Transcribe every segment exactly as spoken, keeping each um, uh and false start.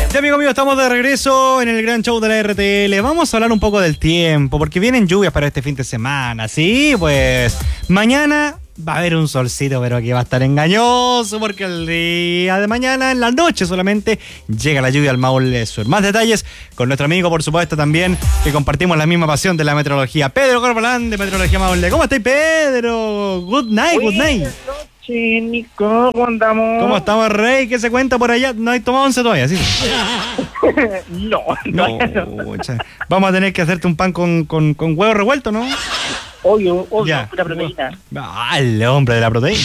Ya, amigo mío, estamos de regreso en el gran show de la R T L. Vamos a hablar un poco del tiempo, porque vienen lluvias para este fin de semana. Sí, pues mañana va a haber un solcito, pero que va a estar engañoso, porque el día de mañana, en la noche solamente, llega la lluvia al Maule Sur. Más detalles con nuestro amigo, por supuesto, también, que compartimos la misma pasión de la meteorología. Pedro Corbalán, de Meteorología Maule. ¿Cómo estáis, Pedro? Good night, good night. Sí, Nico, ¿cómo andamos? ¿Cómo estamos, Rey? ¿Qué se cuenta por allá? No hay tomado once todavía, ¿sí? no, no, no. Vamos a tener que hacerte un pan con, con, con huevo revuelto, ¿no? Obvio, obvio, Ya. pura proteína. Ah, el hombre de la proteína.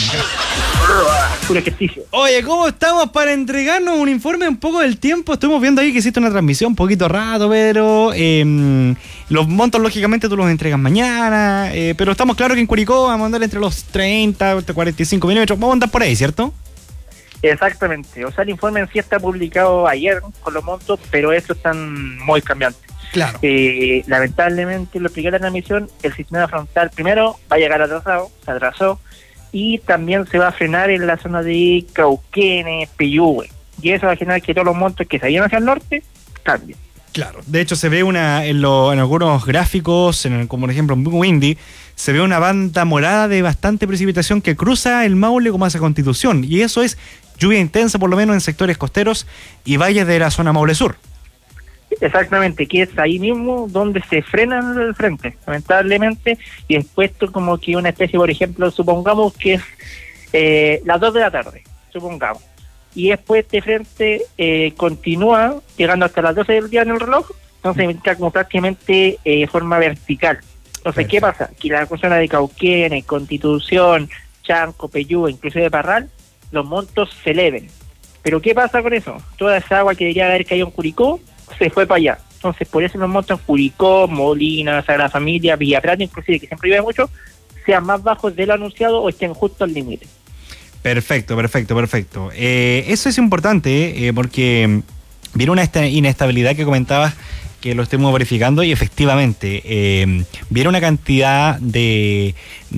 Puro ejercicio. Oye, ¿cómo estamos para entregarnos un informe un poco del tiempo? Estuvimos viendo ahí que hiciste una transmisión un poquito rato, Pedro. Eh, los montos, lógicamente, tú los entregas mañana. Eh, pero estamos claros que en Curicó vamos a andar entre los treinta, cuarenta y cinco milímetros. Vamos a andar por ahí, ¿cierto? Exactamente. O sea, el informe en sí está publicado ayer con los montos, pero estos están muy cambiantes. Claro. Eh, lamentablemente, lo expliqué en la transmisión, el sistema frontal primero va a llegar atrasado, se atrasó, y también se va a frenar en la zona de Cauquenes, Peyúgue. Y eso va a generar que todos los montos que se vayan hacia el norte cambien. Claro, de hecho se ve una en, lo, en algunos gráficos, en el, como por ejemplo en Windy, se ve una banda morada de bastante precipitación que cruza el Maule como hacia Constitución, y eso es lluvia intensa por lo menos en sectores costeros y valles de la zona Maule Sur. Exactamente, que es ahí mismo donde se frena el frente, lamentablemente, y después esto como que una especie, por ejemplo, supongamos que es eh, las dos de la tarde, supongamos, y después este frente eh, continúa llegando hasta las doce del día en el reloj, entonces está como prácticamente de eh, forma vertical. Entonces, Perfecto. ¿Qué pasa? Que la zona de Cauquenes, Constitución, Chanco, Peyúgue, inclusive Parral, los montos se eleven. Pero ¿qué pasa con eso? Toda esa agua que debería haber caído en Curicó se fue para allá. Entonces, por eso los montos en Curicó, Molina, Sagrada Familia, Villa Prata, inclusive, que siempre llueve mucho, sean más bajos de lo anunciado o estén justo al límite. Perfecto, perfecto, perfecto. Eh, eso es importante eh, porque viene una esta inestabilidad que comentabas, que lo estemos verificando, y efectivamente eh, viene una cantidad de,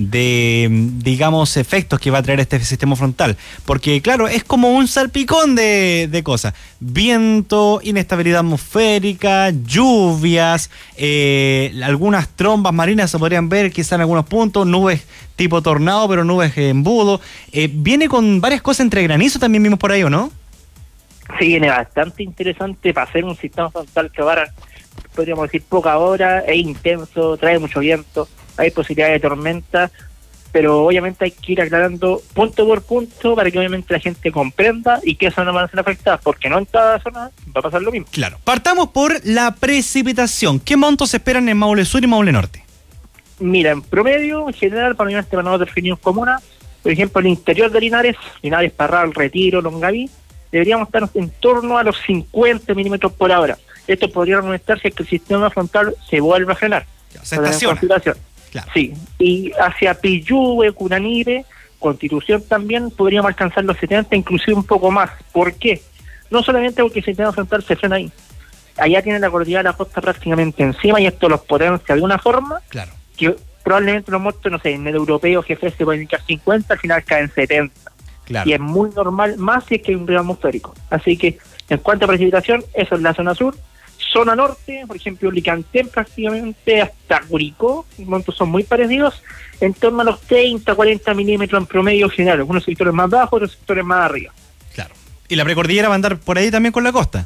de, digamos, efectos que va a traer este sistema frontal, porque claro, es como un salpicón de, de cosas: viento, inestabilidad atmosférica, lluvias, eh, algunas trombas marinas se podrían ver quizá en algunos puntos, nubes tipo tornado, pero nubes embudo, eh, viene con varias cosas entre granizo también vimos por ahí, ¿o no? Sí, viene bastante interesante para hacer un sistema frontal que ahora podríamos decir poca hora, es intenso, trae mucho viento, hay posibilidad de tormenta, pero obviamente hay que ir aclarando punto por punto para que obviamente la gente comprenda y qué zonas van a ser afectadas, porque no en cada zona va a pasar lo mismo. Claro. Partamos por la precipitación. ¿Qué montos se esperan en Maule Sur y Maule Norte? Mira, en promedio, en general, para unidades para nosotros definidos comunas, por ejemplo, el interior de Linares, Linares, Parral, Retiro, Longaví, deberíamos estar en torno a los cincuenta milímetros por hora. Esto podría aumentar si es que el sistema frontal se vuelve a frenar. Se estaciona. Claro. Sí, y hacia Peyúgue, Curanipe, Constitución también podríamos alcanzar los setenta, inclusive un poco más. ¿Por qué? No solamente porque el sistema frontal se frena ahí. Allá tiene la cordillera de la costa prácticamente encima y esto los potencia de una forma claro. que probablemente los montos, no sé, en el europeo jefe se pueden indicar cincuenta, al final caen setenta. Claro. Y es muy normal, más si es que hay un río atmosférico. Así que, en cuanto a precipitación, eso es la zona sur. Zona norte, por ejemplo, Licantén prácticamente hasta Curicó, los montos son muy parecidos, en torno a los treinta, cuarenta milímetros en promedio general, algunos sectores más bajos, otros sectores más arriba. Claro. ¿Y la precordillera va a andar por ahí también con la costa?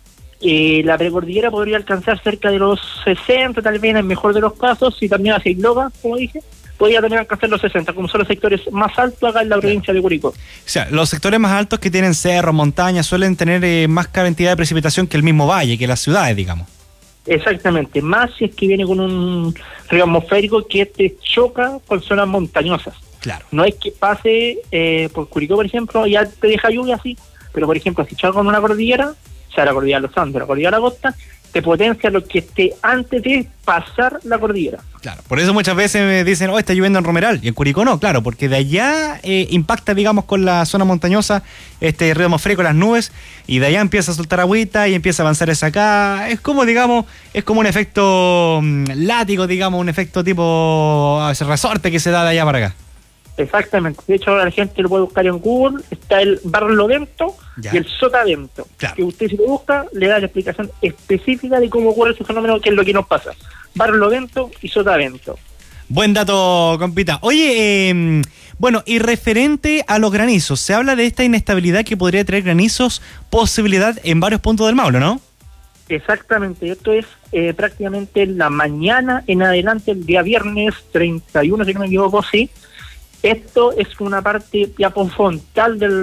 Eh, la precordillera podría alcanzar cerca de los sesenta, tal vez en el mejor de los casos, y también hacia Igloga, como dije, podría también alcanzar los sesenta, como son los sectores más altos acá en la provincia de Curicó. O sea, los sectores más altos que tienen cerros, montañas, suelen tener eh, más cantidad de precipitación que el mismo valle, que las ciudades, digamos. Exactamente, más si es que viene con un río atmosférico que te choca con zonas montañosas. Claro. No es que pase eh, por Curicó, por ejemplo, ya te deja lluvia así, pero por ejemplo, si choca con una cordillera, o sea, la cordillera de los Andes, la cordillera de la costa, te potencia lo que esté antes de pasar la cordillera. Claro, por eso muchas veces me dicen, oh, está lloviendo en Romeral, y en Curicó no, claro, porque de allá eh, impacta, digamos, con la zona montañosa, este río atmosférico, las nubes, y de allá empieza a soltar agüita y empieza a avanzar esa acá. Es como, digamos, es como un efecto um, látigo, digamos, un efecto tipo uh, ese resorte que se da de allá para acá. Exactamente. De hecho, la gente lo puede buscar en Google. Está el Barlovento y el Sotavento. Claro. Que usted, si lo busca, le da la explicación específica de cómo ocurre ese fenómeno, que es lo que nos pasa. Barlovento y Sotavento. Buen dato, compita. Oye, eh, bueno, y referente a los granizos, se habla de esta inestabilidad que podría traer granizos, posibilidad en varios puntos del Maule, ¿no? Exactamente, esto es eh, prácticamente la mañana en adelante, el día viernes treinta y uno, si no me equivoco, sí. Esto es una parte ya frontal del